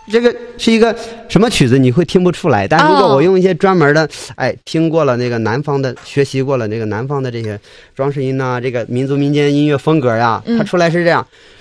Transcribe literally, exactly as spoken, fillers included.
这个是一个什么曲子，你会听不出来。但如果我用一些专门的，哦、哎，听过了那个南方的，学习过了那个南方的这些装饰音呐、啊，这个民族民间音乐风格呀，它出来是这样。嗯